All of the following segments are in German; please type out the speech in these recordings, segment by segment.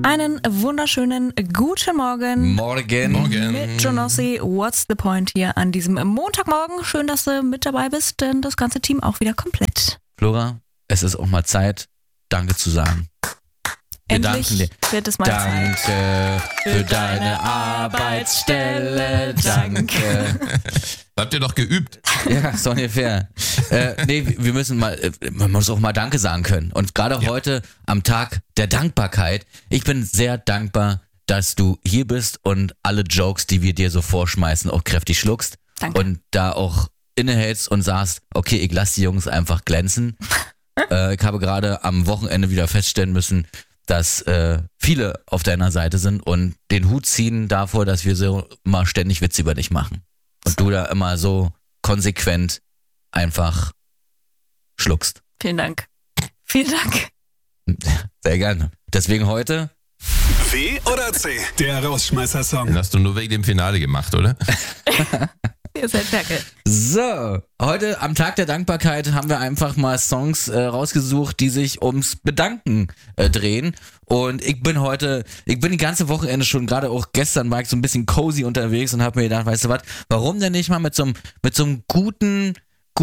Einen wunderschönen guten Morgen. Morgen. Mit Jonossi, What's the Point hier an diesem Montagmorgen. Schön, dass du mit dabei bist, denn das ganze Team auch wieder komplett. Flora, es ist auch mal Zeit, Danke zu sagen. Wir Endlich danken dir. wird es mal Zeit. Danke für deine Arbeitsstelle. Danke. Habt ihr doch geübt? Ja, so ungefähr. Wir müssen man muss auch mal Danke sagen können. Und gerade heute am Tag der Dankbarkeit, ich bin sehr dankbar, dass du hier bist und alle Jokes, die wir dir so vorschmeißen, auch kräftig schluckst. Danke. Und da auch innehältst und sagst, okay, ich lasse die Jungs einfach glänzen. Ich habe gerade am Wochenende wieder feststellen müssen, dass viele auf deiner Seite sind und den Hut ziehen davor, dass wir so mal ständig Witze über dich machen. Und du da immer so konsequent einfach schluckst. Vielen Dank. Vielen Dank. Sehr gerne. Deswegen heute W oder C? Der Rausschmeißer-Song. Den hast du nur wegen dem Finale gemacht, oder? Ihr seid Ferkel. So, heute am Tag der Dankbarkeit haben wir einfach mal Songs rausgesucht, die sich ums Bedanken drehen. Und ich bin die ganze Wochenende schon, gerade auch gestern war ich so ein bisschen cozy unterwegs und habe mir gedacht, weißt du was, warum denn nicht mal mit so einem guten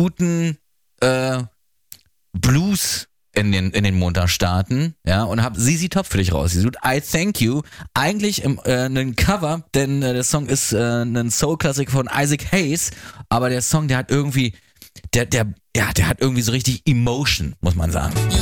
Blues in den Montag starten, ja, und habe ZZ Top für dich rausgesucht. I Thank You. Eigentlich ein Cover, denn der Song ist ein Soul-Klassik von Isaac Hayes, aber der Song, der hat irgendwie, der hat irgendwie so richtig Emotion, muss man sagen.